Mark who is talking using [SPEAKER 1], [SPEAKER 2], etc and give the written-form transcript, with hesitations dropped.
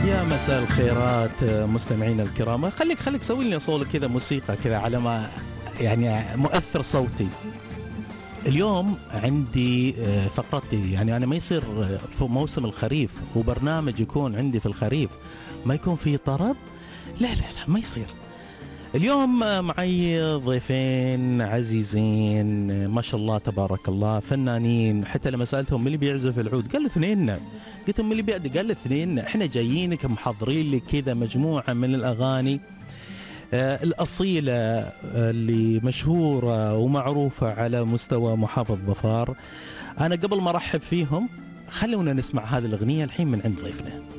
[SPEAKER 1] يا مساء الخيرات مستمعينا الكرام. خليك سوي لنا صولة كذا، موسيقى كذا على ما يعني مؤثر صوتي. اليوم عندي فقرتي، يعني أنا ما يصير في موسم الخريف وبرنامج يكون عندي في الخريف ما يكون فيه طرب. لا ما يصير. اليوم معي ضيفين عزيزين ما شاء الله تبارك الله، فنانين. حتى لما سألتهم من اللي بيعزف العود قالوا اثنين. قلت لهم من اللي بيأدي؟ قال اثنين. احنا جايينك محضرين لك كذا مجموعة من الأغاني الأصيلة اللي مشهورة ومعروفة على مستوى محافظ ظفار. أنا قبل ما أرحب فيهم خلونا نسمع هذه الأغنية الحين من عند ضيفنا.